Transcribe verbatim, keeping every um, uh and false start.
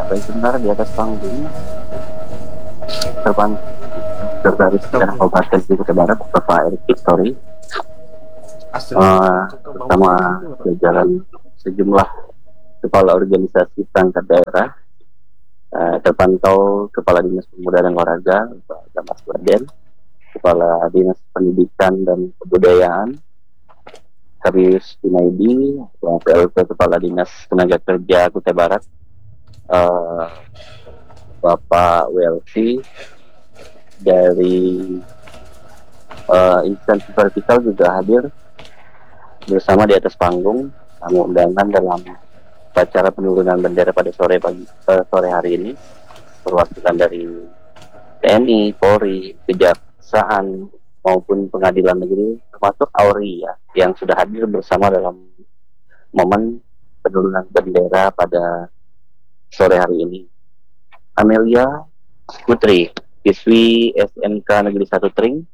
baik benar di atas panggung terbang terbaru sejarah Kabupaten Kutai Barat Bapak Erick Victory uh, bersama jajaran sejumlah kepala organisasi perangkat daerah, uh, terpantau Kepala Dinas Pemuda dan Olahraga Pak Damas Baden, Kepala Dinas Pendidikan dan Kebudayaan Karius Junaidi, P L T Kepala Dinas Tenaga Kerja Kutai Barat, uh, Bapak W L C dari uh, instansi vertikal juga hadir bersama di atas panggung tamu undangan dalam acara penurunan bendera pada sore pagi uh, sore hari ini, perwakilan dari T N I, Polri, Kejaksaan maupun Pengadilan Negeri termasuk Auri ya yang sudah hadir bersama dalam momen penurunan bendera pada sore hari ini. Amelia Putri, siswi S M K Negeri satu Tring,